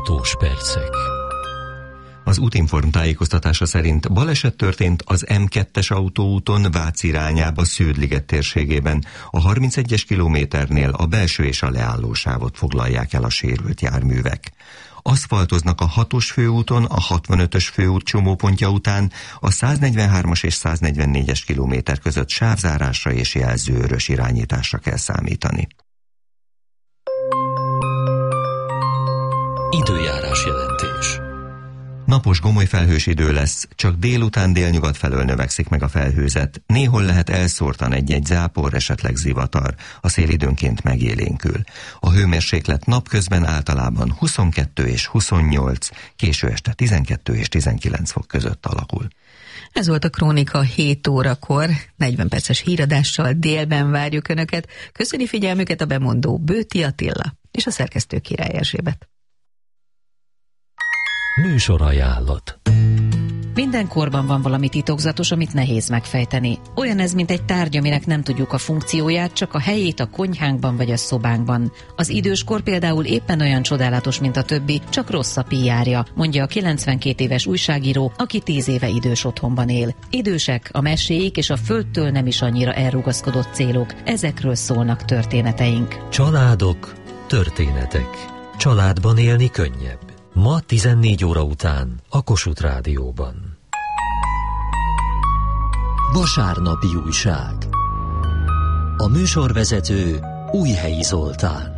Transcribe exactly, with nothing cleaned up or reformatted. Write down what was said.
Autós percek. Az Útinform tájékoztatása szerint baleset történt az M kettes autóúton Vác irányába Sződ-liget térségében. A harmincegyes kilométernél a belső és a leállósávot foglalják el a sérült járművek. Aszfaltoznak a hatos főúton, a hatvanötös főút csomópontja után, a száznegyvenhármas és száznegyvennégyes kilométer között sávzárásra és jelzőörös irányításra kell számítani. Időjárás jelentés. Napos gomoly felhős idő lesz, csak délután délnyugat felől növekszik meg a felhőzet. Néhol lehet elszórtan egy-egy zápor, esetleg zivatar. A szél időnként megélénkül. A hőmérséklet napközben általában huszonkettő és huszonnyolc, késő este tizenkettő és tizenkilenc fok között alakul. Ez volt a Krónika hét órakor, negyven perces híradással délben várjuk Önöket. Köszöni figyelmüket a bemondó Bőti Attila és a szerkesztő Király Erzsébet. Műsorajánlat. Minden korban van valami titokzatos, amit nehéz megfejteni. Olyan ez, mint egy tárgy, aminek nem tudjuk a funkcióját, csak a helyét a konyhánkban vagy a szobánkban. Az időskor például éppen olyan csodálatos, mint a többi, csak rossz a pé er-ja, mondja a kilencvenkét éves újságíró, aki tíz éve idős otthonban él. Idősek, a meséik és a földtől nem is annyira elrugaszkodott célok. Ezekről szólnak történeteink. Családok, történetek. Családban élni könnyebb. Ma tizennégy óra után a Kossuth Rádióban. Vasárnapi újság. A műsorvezető Újhelyi Zoltán.